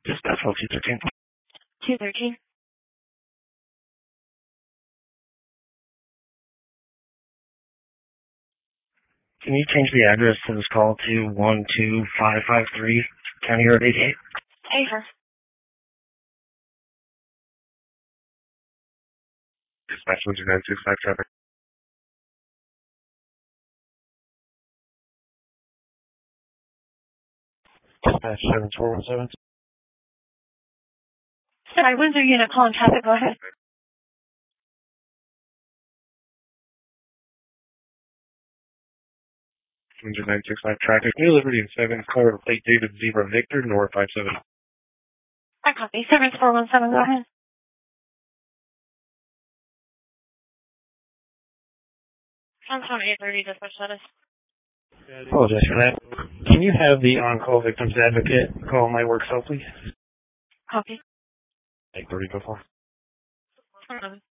Dispatch 213. 213. Can you change the address to this call to 12553 County Road 88? Hey, sir. Dispatch 10965 traffic. Dispatch 7417. Sorry, Windsor unit calling traffic. Go ahead. 10965 traffic. New Liberty and 7 car plate David Zebra Victor North 57. I copy. 7417. Go ahead. I'm from 830 dispatch status. Apologize for that. Can you have the on-call victims advocate call my work cell, please? Copy. 830 go for.